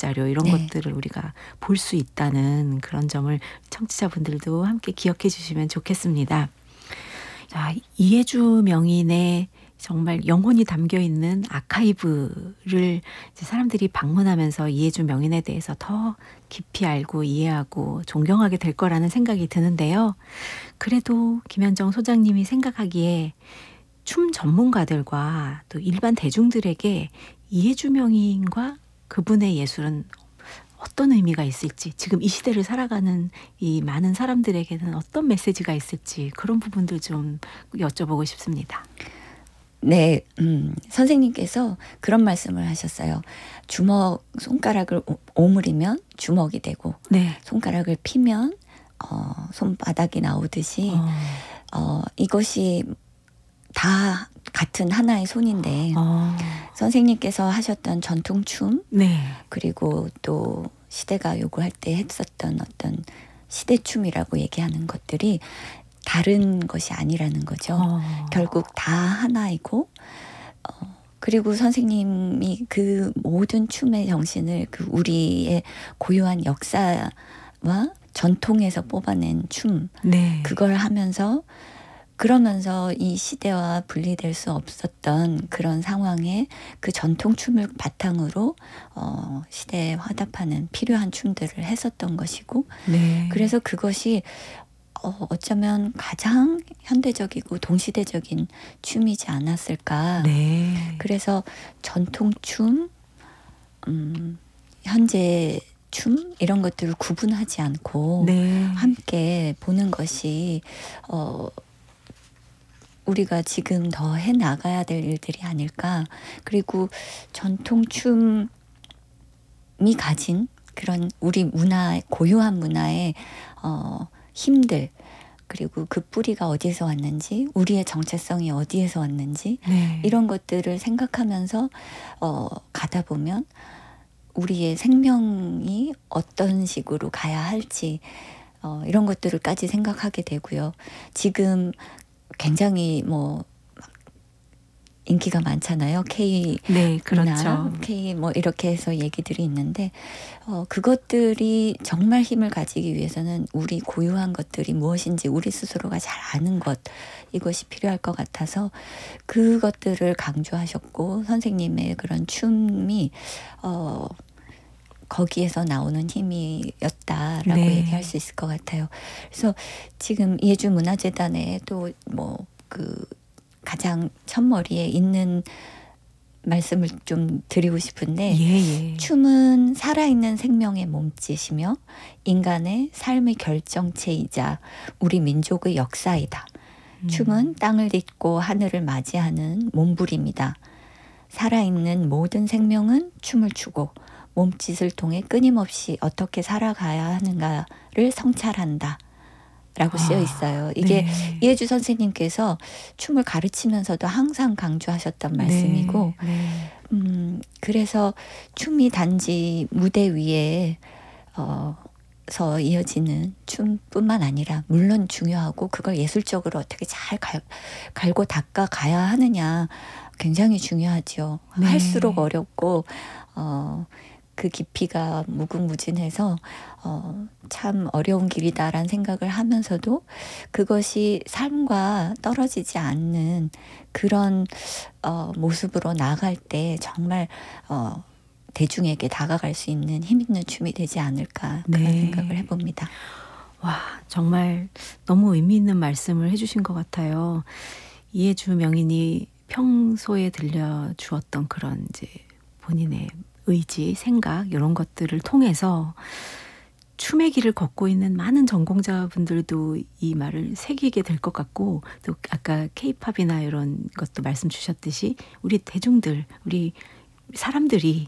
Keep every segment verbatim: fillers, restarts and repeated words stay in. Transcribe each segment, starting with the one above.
자료 이런 네. 것들을 우리가 볼 수 있다는 그런 점을 청취자분들도 함께 기억해 주시면 좋겠습니다. 자, 이해주 명인의 정말 영혼이 담겨 있는 아카이브를 이제 사람들이 방문하면서 이해주 명인에 대해서 더 깊이 알고 이해하고 존경하게 될 거라는 생각이 드는데요. 그래도 김현정 소장님이 생각하기에 춤 전문가들과 또 일반 대중들에게 이해주 명인과 그분의 예술은 어떤 의미가 있을지, 지금 이 시대를 살아가는 이 많은 사람들에게는 어떤 메시지가 있을지 그런 부분들 좀 여쭤보고 싶습니다. 네, 음, 선생님께서 그런 말씀을 하셨어요. 주먹, 손가락을 오- 오므리면 주먹이 되고, 네. 손가락을 피면 어, 손바닥이 나오듯이 어, 어, 이것이 다 같은 하나의 손인데 어, 선생님께서 하셨던 전통춤 네. 그리고 또 시대가 요구할 때 했었던 어떤 시대춤이라고 얘기하는 것들이 다른 것이 아니라는 거죠. 어, 결국 다 하나이고 어, 그리고 선생님이 그 모든 춤의 정신을 그 우리의 고유한 역사와 전통에서 뽑아낸 춤 네. 그걸 하면서 그러면서 이 시대와 분리될 수 없었던 그런 상황에 그 전통 춤을 바탕으로 어, 시대에 화답하는 필요한 춤들을 했었던 것이고 네. 그래서 그것이 어, 어쩌면 가장 현대적이고 동시대적인 춤이지 않았을까. 네. 그래서 전통춤, 음, 현재 춤 이런 것들을 구분하지 않고 네. 함께 보는 것이 어, 우리가 지금 더 해나가야 될 일들이 아닐까. 그리고 전통춤이 가진 그런 우리 문화, 고유한 문화의 어, 힘들 그리고 그 뿌리가 어디에서 왔는지 우리의 정체성이 어디에서 왔는지 네. 이런 것들을 생각하면서 어, 가다 보면 우리의 생명이 어떤 식으로 가야 할지 어, 이런 것들을까지 생각하게 되고요. 지금 굉장히 뭐 인기가 많잖아요. K 네, 문화, 그렇죠. K 뭐 이렇게 해서 얘기들이 있는데 어, 그것들이 정말 힘을 가지기 위해서는 우리 고유한 것들이 무엇인지 우리 스스로가 잘 아는 것 이것이 필요할 것 같아서 그것들을 강조하셨고 선생님의 그런 춤이 어, 거기에서 나오는 힘이었다라고 네. 얘기할 수 있을 것 같아요. 그래서 지금 예주문화재단에 또 뭐 그 가장 첫머리에 있는 말씀을 좀 드리고 싶은데 예, 예. 춤은 살아있는 생명의 몸짓이며 인간의 삶의 결정체이자 우리 민족의 역사이다. 음. 춤은 땅을 딛고 하늘을 맞이하는 몸부림이다. 살아있는 모든 생명은 춤을 추고 몸짓을 통해 끊임없이 어떻게 살아가야 하는가를 성찰한다. 라고 쓰여 있어요. 이게 네. 이해주 선생님께서 춤을 가르치면서도 항상 강조하셨던 말씀이고 네. 네. 음, 그래서 춤이 단지 무대 위에 어, 서 이어지는 춤뿐만 아니라 물론 중요하고 그걸 예술적으로 어떻게 잘 갈, 갈고 닦아 가야 하느냐 굉장히 중요하죠. 네. 할수록 어렵고 어, 그 깊이가 무궁무진해서 어, 참 어려운 길이다라는 생각을 하면서도 그것이 삶과 떨어지지 않는 그런 어, 모습으로 나아갈 때 정말 어, 대중에게 다가갈 수 있는 힘 있는 춤이 되지 않을까 그런 네. 생각을 해봅니다. 와, 정말 너무 의미 있는 말씀을 해주신 것 같아요. 이해주 명인이 평소에 들려주었던 그런 이제 본인의 의지, 생각 이런 것들을 통해서 춤의 길을 걷고 있는 많은 전공자분들도 이 말을 새기게 될 것 같고 또 아까 케이팝이나 이런 것도 말씀 주셨듯이 우리 대중들, 우리 사람들이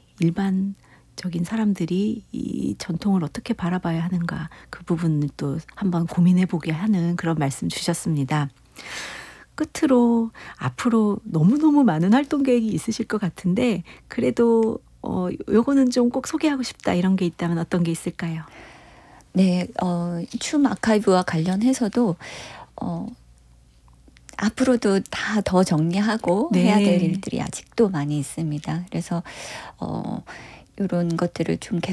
일반적인 사람들이 이 전통을 어떻게 바라봐야 하는가 그 부분을 또 한번 고민해보게 하는 그런 말씀 주셨습니다. 끝으로 앞으로 너무너무 많은 활동 계획이 있으실 것 같은데 그래도 어, 요거는 좀 꼭 소개하고 싶다 이런 게 있다면 어떤 게 있을까요? 네, 어, 춤 아카이브와 관련해서도 어, 앞으로도 다 더 정리하고 네. 해야 될 일들이 아직도 많이 있습니다. 그래서 어, 이런 것들을 좀